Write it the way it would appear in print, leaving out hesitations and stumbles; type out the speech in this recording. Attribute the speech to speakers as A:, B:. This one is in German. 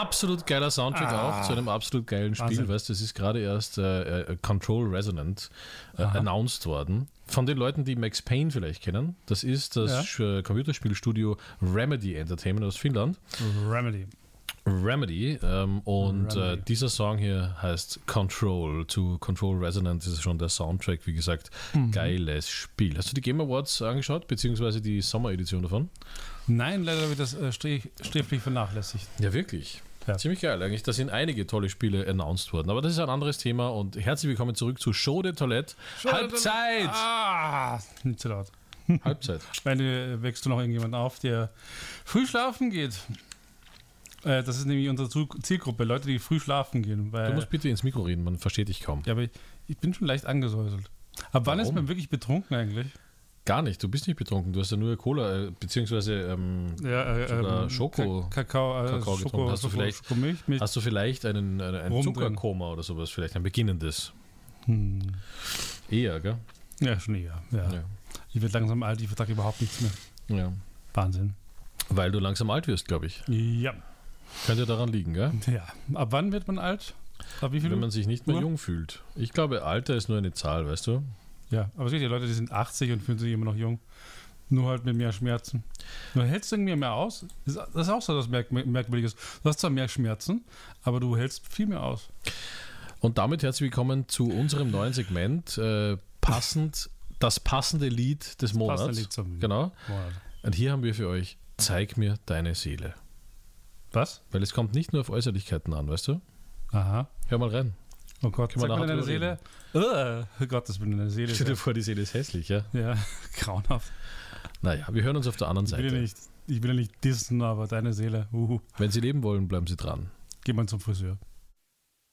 A: absolut geiler Soundtrack auch zu einem absolut geilen Spiel.
B: Wahnsinn.
A: Weißt du, es ist gerade erst Control Resonant announced worden. Von den Leuten, die Max Payne vielleicht kennen. Das ist das Computerspielstudio Remedy Entertainment aus Finnland. Remedy. Dieser Song hier heißt Control. Zu Control Resonant ist schon der Soundtrack. Wie gesagt, geiles Spiel. Hast du die Game Awards angeschaut, beziehungsweise die Sommeredition davon?
B: Nein, leider habe ich das sträflich vernachlässigt.
A: Ja, wirklich.
B: Ja.
A: Ziemlich geil eigentlich. Da sind einige tolle Spiele announced worden. Aber das ist ein anderes Thema und herzlich willkommen zurück zu Show de Toilette. Halbzeit!
B: Nicht zu laut.
A: Halbzeit.
B: Meine, wächst du noch irgendjemand auf, der früh schlafen geht? Das ist nämlich unsere Zielgruppe, Leute, die früh schlafen gehen. Weil,
A: Du musst bitte ins Mikro reden, man versteht dich kaum.
B: ja, aber ich bin schon leicht angesäuselt. Ab wann ist man wirklich betrunken eigentlich?
A: Gar nicht, du bist nicht betrunken, du hast ja nur Cola, beziehungsweise sogar
B: Kakao
A: getrunken. Hast du vielleicht einen
B: Rum
A: Zuckerkoma oder sowas, vielleicht ein beginnendes? Eher, gell?
B: Ja, schon eher. Ja. Ich werde langsam alt, ich vertrage überhaupt nichts mehr.
A: Ja.
B: Wahnsinn.
A: Weil du langsam alt wirst, glaube ich.
B: Ja.
A: Könnte daran liegen, gell?
B: Ja. Ab wann wird man alt? Ab wie viel?
A: Wenn man sich nicht mehr jung fühlt. Ich glaube, Alter ist nur eine Zahl, weißt du?
B: Ja, aber es gibt ja Leute, die sind 80 und fühlen sich immer noch jung. Nur halt mit mehr Schmerzen. Du hältst irgendwie mehr aus. Das ist auch so was Merkwürdiges. Du hast zwar mehr Schmerzen, aber du hältst viel mehr aus.
A: Und damit herzlich willkommen zu unserem neuen Segment. Das passende Lied des Monats.
B: Passende Lied zum
A: genau.
B: Monat.
A: Und hier haben wir für euch Zeig mir deine Seele.
B: Was?
A: Weil es kommt nicht nur auf Äußerlichkeiten an, weißt du?
B: Aha.
A: Hör mal rein.
B: Oh Gott,
A: Können wir
B: zeig mir
A: nachher
B: deine Seele. Oh Gott, das bin deine Seele.
A: Stell dir vor, die Seele ist hässlich, ja?
B: Ja, grauenhaft.
A: Naja, wir hören uns auf der anderen Seite.
B: Ich will ja nicht dissen, aber deine Seele.
A: Wenn Sie leben wollen, bleiben Sie dran.
B: Geh mal zum Friseur.